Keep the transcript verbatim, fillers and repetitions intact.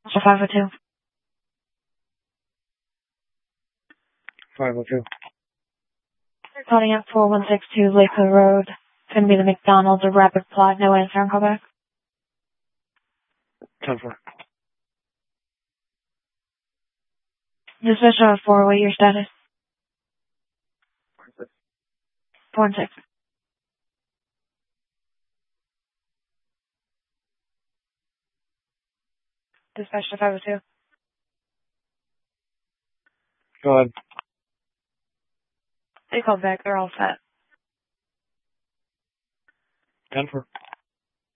five oh two. five oh two. Calling at four one six two Lakewood Road. Gonna be the McDonald's or Rapid Plot. No answer on callback. ten four. Dispatch four, what your status? four and six. Dispatch to five oh two. Go ahead. They called back. They're all set. ten four.